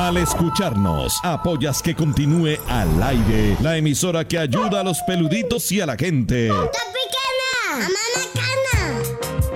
Al escucharnos, apoyas que continúe al aire la emisora que ayuda a los peluditos y a la gente. ¡Está pequeña! ¡Mamá,